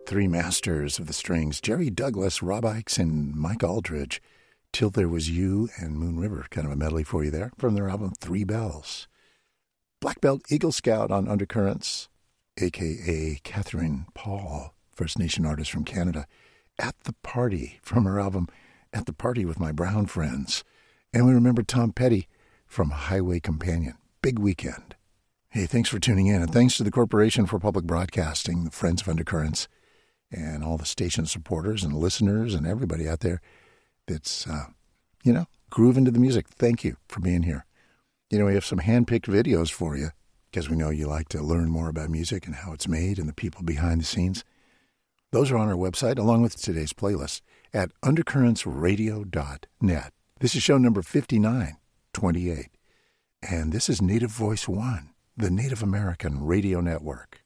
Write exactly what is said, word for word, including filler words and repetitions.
Three masters of the strings, Jerry Douglas, Rob Ickes, and Mike Aldridge. Till There Was You and Moon River, kind of a medley for you there, from their album Three Bells. Black Belt Eagle Scout on Undercurrents, a k a. Catherine Paul, First Nation artist from Canada, At the Party, from her album At the Party with My Brown Friends. And we remember Tom Petty from Highway Companion, Big Weekend. Hey, thanks for tuning in, and thanks to the Corporation for Public Broadcasting, the Friends of Undercurrents, and all the station supporters and listeners and everybody out there that's, uh, you know, grooving to the music. Thank you for being here. You know, we have some hand-picked videos for you because we know you like to learn more about music and how it's made and the people behind the scenes. Those are on our website, along with today's playlist at undercurrents radio dot net. This is show number fifty-nine twenty-eight, and this is Native Voice One, the Native American Radio Network.